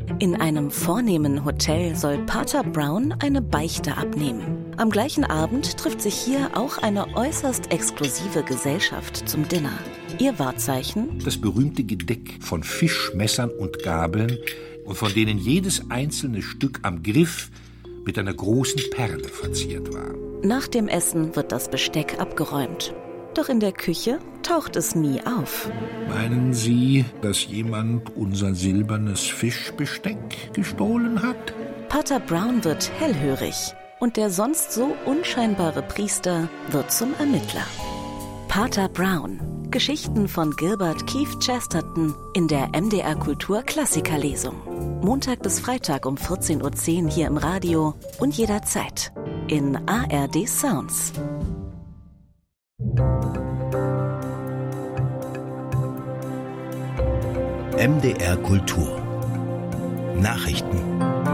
In einem vornehmen Hotel soll Pater Brown eine Beichte abnehmen. Am gleichen Abend trifft sich hier auch eine äußerst exklusive Gesellschaft zum Dinner. Ihr Wahrzeichen? Das berühmte Gedeck von Fischmessern und Gabeln, und von denen jedes einzelne Stück am Griff mit einer großen Perle verziert war. Nach dem Essen wird das Besteck abgeräumt. Doch in der Küche taucht es nie auf. Meinen Sie, dass jemand unser silbernes Fischbesteck gestohlen hat? Pater Brown wird hellhörig und der sonst so unscheinbare Priester wird zum Ermittler. Pater Brown. Geschichten von Gilbert Keith Chesterton in der MDR Kultur Klassikerlesung. Montag bis Freitag um 14:10 Uhr hier im Radio und jederzeit in ARD Sounds. MDR Kultur Nachrichten.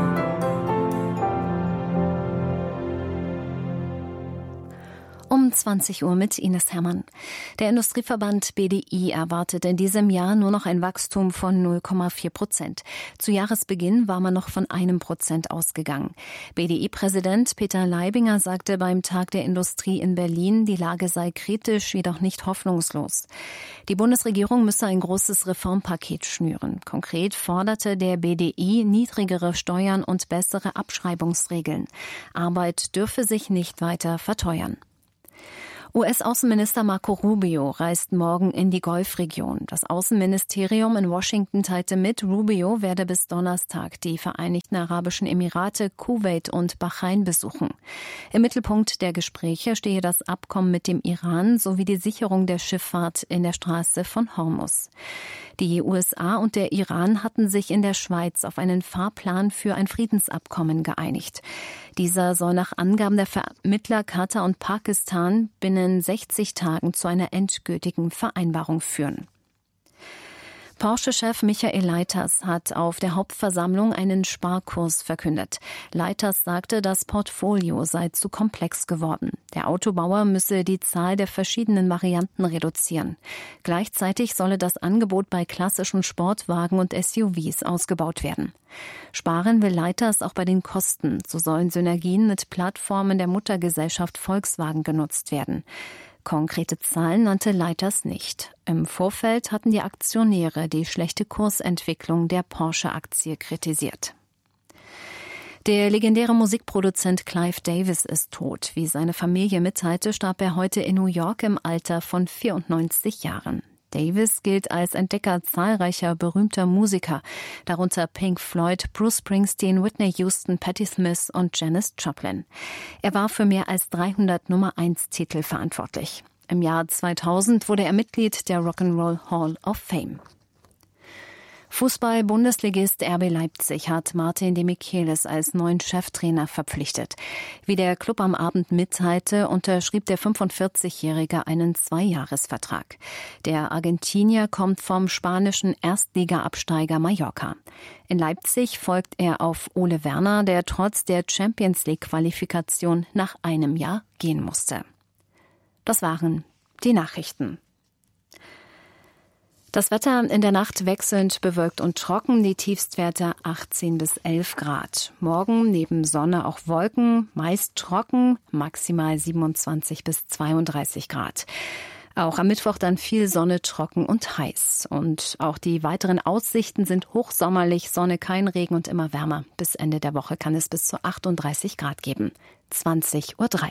Um 20 Uhr mit Ines Herrmann. Der Industrieverband BDI erwartet in diesem Jahr nur noch ein Wachstum von 0,4%. Zu Jahresbeginn war man noch von 1% ausgegangen. BDI-Präsident Peter Leibinger sagte beim Tag der Industrie in Berlin, die Lage sei kritisch, jedoch nicht hoffnungslos. Die Bundesregierung müsse ein großes Reformpaket schnüren. Konkret forderte der BDI niedrigere Steuern und bessere Abschreibungsregeln. Arbeit dürfe sich nicht weiter verteuern. US-Außenminister Marco Rubio reist morgen in die Golfregion. Das Außenministerium in Washington teilte mit, Rubio werde bis Donnerstag die Vereinigten Arabischen Emirate, Kuwait und Bahrain besuchen. Im Mittelpunkt der Gespräche stehe das Abkommen mit dem Iran sowie die Sicherung der Schifffahrt in der Straße von Hormuz. Die USA und der Iran hatten sich in der Schweiz auf einen Fahrplan für ein Friedensabkommen geeinigt. Dieser soll nach Angaben der Vermittler Katar und Pakistan binnen 60 Tagen zu einer endgültigen Vereinbarung führen. Porsche-Chef Michael Leiters hat auf der Hauptversammlung einen Sparkurs verkündet. Leiters sagte, das Portfolio sei zu komplex geworden. Der Autobauer müsse die Zahl der verschiedenen Varianten reduzieren. Gleichzeitig solle das Angebot bei klassischen Sportwagen und SUVs ausgebaut werden. Sparen will Leiters auch bei den Kosten. So sollen Synergien mit Plattformen der Muttergesellschaft Volkswagen genutzt werden. Konkrete Zahlen nannte Leiters nicht. Im Vorfeld hatten die Aktionäre die schlechte Kursentwicklung der Porsche-Aktie kritisiert. Der legendäre Musikproduzent Clive Davis ist tot. Wie seine Familie mitteilte, starb er heute in New York im Alter von 94 Jahren. Davis gilt als Entdecker zahlreicher berühmter Musiker, darunter Pink Floyd, Bruce Springsteen, Whitney Houston, Patti Smith und Janis Joplin. Er war für mehr als 300 Nummer-1-Titel verantwortlich. Im Jahr 2000 wurde er Mitglied der Rock'n'Roll Hall of Fame. Fußball-Bundesligist RB Leipzig hat Martin de Michelis als neuen Cheftrainer verpflichtet. Wie der Club am Abend mitteilte, unterschrieb der 45-Jährige einen 2-Jahres-Vertrag. Der Argentinier kommt vom spanischen Erstliga-Absteiger Mallorca. In Leipzig folgt er auf Ole Werner, der trotz der Champions-League-Qualifikation nach einem Jahr gehen musste. Das waren die Nachrichten. Das Wetter in der Nacht wechselnd bewölkt und trocken, die Tiefstwerte 18 bis 11 Grad. Morgen neben Sonne auch Wolken, meist trocken, maximal 27 bis 32 Grad. Auch am Mittwoch dann viel Sonne, trocken und heiß. Und auch die weiteren Aussichten sind hochsommerlich, Sonne, kein Regen und immer wärmer. Bis Ende der Woche kann es bis zu 38 Grad geben. 20:03 Uhr.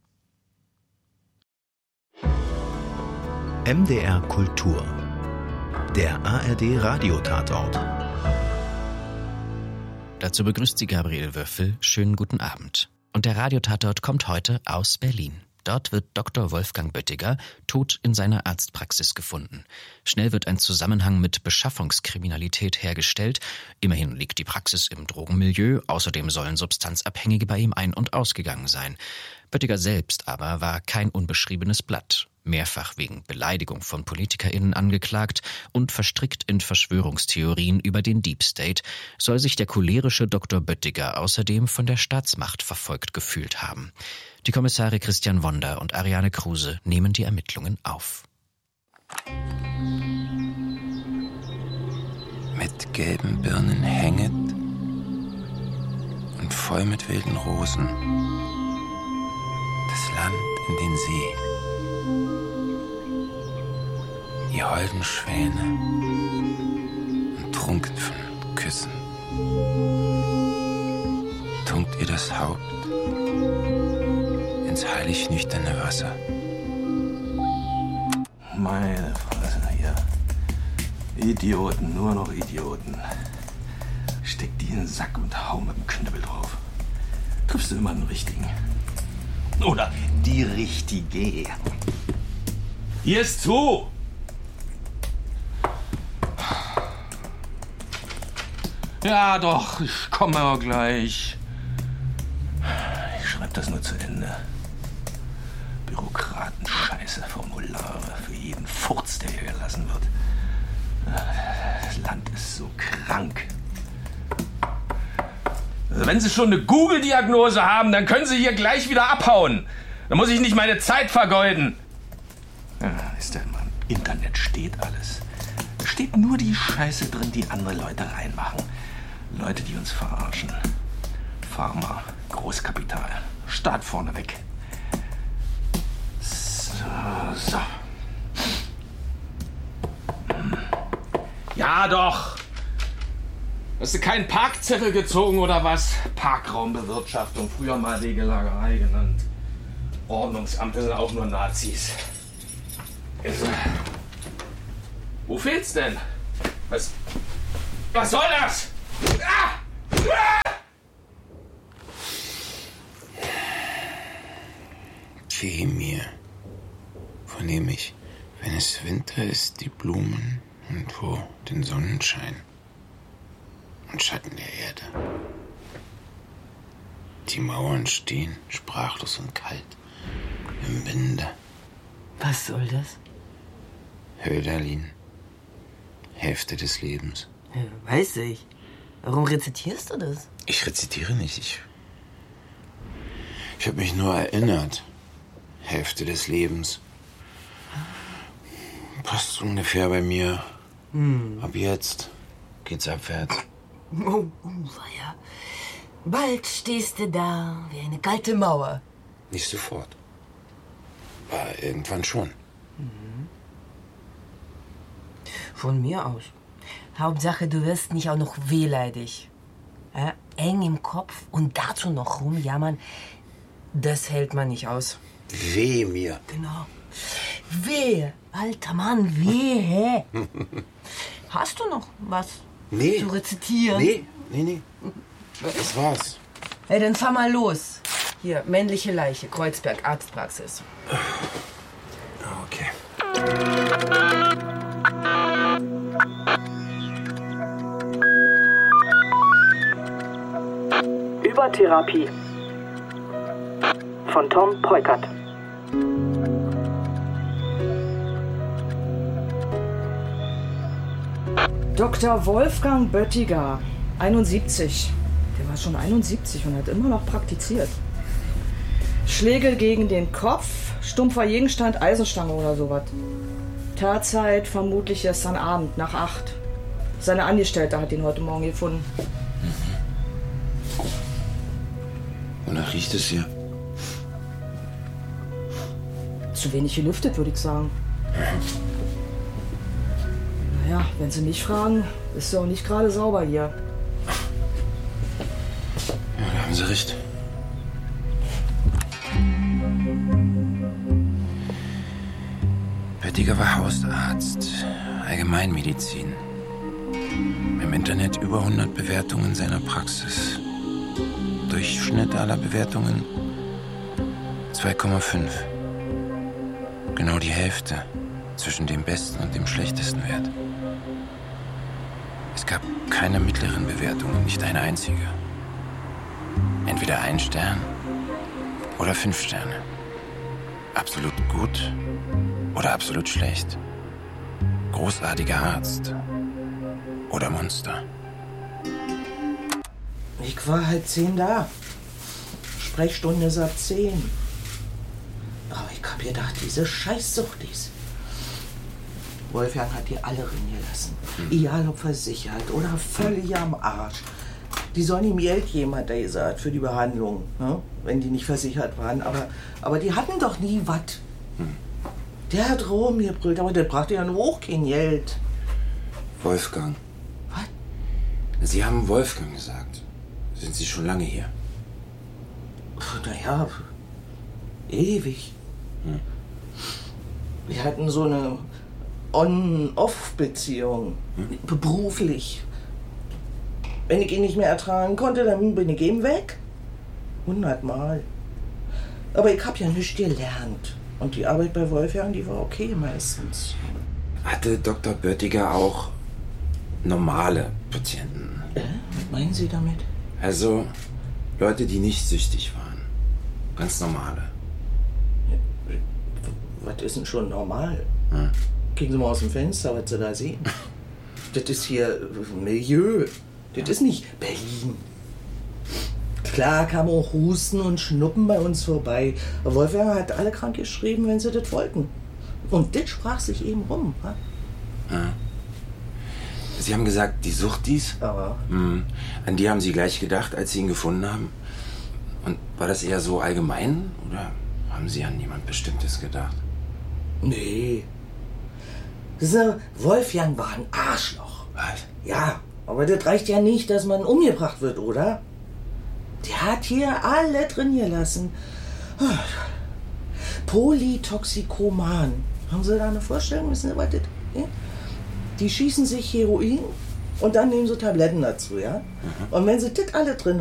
MDR Kultur. Der ARD-Radiotatort. Dazu begrüßt sie Gabriele Würfel. Schönen guten Abend. Und der Radiotatort kommt heute aus Berlin. Dort wird Dr. Wolfgang Böttiger tot in seiner Arztpraxis gefunden. Schnell wird ein Zusammenhang mit Beschaffungskriminalität hergestellt. Immerhin liegt die Praxis im Drogenmilieu. Außerdem sollen Substanzabhängige bei ihm ein- und ausgegangen sein. Böttiger selbst aber war kein unbeschriebenes Blatt. Mehrfach wegen Beleidigung von PolitikerInnen angeklagt und verstrickt in Verschwörungstheorien über den Deep State, soll sich der cholerische Dr. Böttiger außerdem von der Staatsmacht verfolgt gefühlt haben. Die Kommissare Christian Wonder und Ariane Kruse nehmen die Ermittlungen auf. Mit gelben Birnen hänget und voll mit wilden Rosen. Das Land in den See. Die holden Schwäne und trunken von Küssen. Tunkt ihr das Haupt ins heilig nüchterne Wasser. Meine Fresse hier. Idioten, nur noch Idioten. Steck die in den Sack und hau mit dem Knüppel drauf. Triffst du immer den Richtigen. Oder die Richtige. Hier ist zu! Ja doch, ich komme aber gleich. Ich schreibe das nur zu Ende. Bürokratenscheiße, Formulare für jeden Furz, der hier gelassen wird. Das Land ist so krank. Also wenn Sie schon eine Google-Diagnose haben, dann können Sie hier gleich wieder abhauen. Dann muss ich nicht meine Zeit vergeuden. Ja, ist denn, Mann, im Internet steht alles. Da steht nur die Scheiße drin, die andere Leute reinmachen. Leute, die uns verarschen. Pharma, Großkapital, Staat vorneweg. So. Ja doch. Hast du keinen Parkzettel gezogen oder was? Parkraumbewirtschaftung, früher mal Wegelagerei genannt. Ordnungsamt, das sind auch nur Nazis. Wo fehlt's denn? Was soll das? Ah! Ah! Geh mir, von dem ich, wenn es Winter ist, die Blumen und wo den Sonnenschein und Schatten der Erde. Die Mauern stehen, sprachlos und kalt, im Winde. Was soll das? Hölderlin, Hälfte des Lebens. Ja, weiß ich. Warum rezitierst du das? Ich rezitiere nicht. Ich habe mich nur erinnert. Hälfte des Lebens. Passt ungefähr bei mir. Ab jetzt geht's abwärts. Oh, ja. Bald stehst du da wie eine kalte Mauer. Nicht sofort. Aber irgendwann schon. Von mir aus. Hauptsache, du wirst nicht auch noch wehleidig. Ja, eng im Kopf und dazu noch rumjammern, das hält man nicht aus. Weh mir. Genau. Wehe, alter Mann, wehe. Hast du noch was zu rezitieren? Nee. Das war's. Hey, dann fahr mal los. Hier, männliche Leiche, Kreuzberg, Arztpraxis. Okay. Übertherapie von Tom Peukert. Dr. Wolfgang Böttiger, 71. Der war schon 71 und hat immer noch praktiziert. Schläge gegen den Kopf, stumpfer Gegenstand, Eisenstange oder sowas. Tatzeit vermutlich gestern Abend nach 8. Seine Angestellte hat ihn heute Morgen gefunden. Wonach riecht es hier? Zu wenig gelüftet, würde ich sagen. Naja, wenn Sie mich fragen, ist ja auch nicht gerade sauber hier. Ja, da haben Sie recht. Böttiger war Hausarzt, Allgemeinmedizin. Im Internet über 100 Bewertungen seiner Praxis. Durchschnitt aller Bewertungen 2,5. Genau die Hälfte zwischen dem besten und dem schlechtesten Wert. Es gab keine mittleren Bewertungen, nicht eine einzige. Entweder 1 Stern oder 5 Sterne. Absolut gut oder absolut schlecht. Großartiger Arzt oder Monster. Ich war halt 10 da. Sprechstunde ist ab 10. Aber ich hab gedacht, diese Scheißsucht ist. Wolfgang hat die alle reingelassen. Egal ob versichert oder völlig am Arsch. Die sollen ihm Geld geben, hat er gesagt, für die Behandlung, ne? Wenn die nicht versichert waren. Aber die hatten doch nie was. Der hat rumgebrüllt, aber der brachte ja nur auch kein Geld. Wolfgang. Was? Sie haben Wolfgang gesagt. Sind Sie schon lange hier? Naja, ewig. Wir hatten so eine On-Off-Beziehung. Beruflich. Wenn ich ihn nicht mehr ertragen konnte, dann bin ich eben weg. 100-mal. Aber ich habe ja nichts gelernt. Und die Arbeit bei Wolfgang, die war okay meistens. Hatte Dr. Böttiger auch normale Patienten? Was meinen Sie damit? Also Leute, die nicht süchtig waren. Ganz normale. Was ist denn schon normal? Kriegen Sie mal aus dem Fenster, was Sie da sehen. Das ist hier Milieu. Das ist nicht Berlin. Klar kam auch Husten und Schnuppen bei uns vorbei. Aber Wolfgang hat alle krank geschrieben, wenn sie das wollten. Und das sprach sich eben rum. Ha? Ja. Sie haben gesagt, die Suchtis? Aber an die haben Sie gleich gedacht, als Sie ihn gefunden haben? Und war das eher so allgemein? Oder haben Sie an jemand Bestimmtes gedacht? nee. Wolfgang war ein Arschloch. Was? Ja, aber das reicht ja nicht, dass man umgebracht wird, oder? Der hat hier alle drin gelassen. Polytoxikoman. Haben Sie da eine Vorstellung? Wissen Sie, was das ist? Die schießen sich Heroin und dann nehmen sie Tabletten dazu, ja? Und wenn sie das alle drin